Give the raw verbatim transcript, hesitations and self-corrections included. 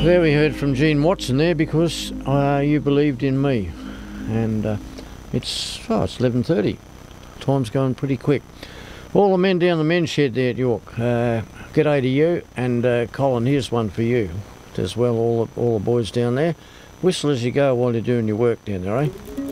There we heard from Gene Watson there because uh, you believed in me. And uh, it's, oh, it's eleven thirty. Time's going pretty quick. All the men down the men's shed there at York, uh, g'day to you. And uh, Colin, here's one for you as well, all the, all the boys down there. Whistle as you go while you're doing your work down there, eh?